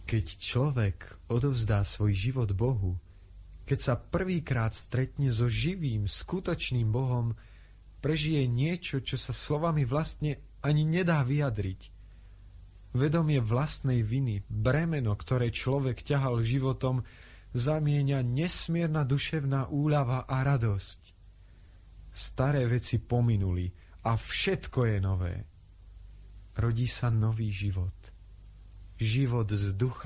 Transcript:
Keď človek odovzdá svoj život Bohu, keď sa prvýkrát stretne so živým, skutočným Bohom, prežije niečo, čo sa slovami vlastne ani nedá vyjadriť. Vedomie vlastnej viny, bremeno, ktoré človek ťahal životom, zamieňa nesmierna duševná úľava a radosť. Staré veci pominuli a všetko je nové. Rodí sa nový život. Život z ducha